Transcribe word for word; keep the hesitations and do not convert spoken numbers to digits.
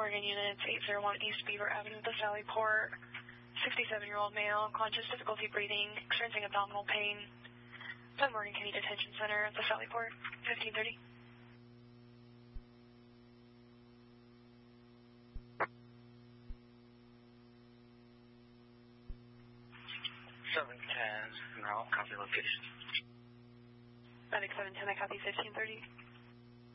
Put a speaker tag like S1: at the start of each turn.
S1: Morgan units, eight zero one East Beaver Avenue, the Valley Port. sixty-seven-year-old male, conscious, difficulty breathing, experiencing abdominal pain. Doug Morgan County Detention Center, the Valley Port, fifteen thirty.
S2: seven ten, no, copy location.
S1: Medic seven ten, I copy fifteen thirty.